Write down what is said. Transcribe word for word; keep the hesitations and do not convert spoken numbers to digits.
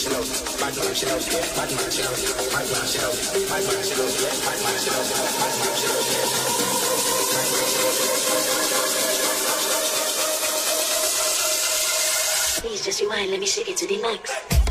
Please just rewind, let me shake it to the max.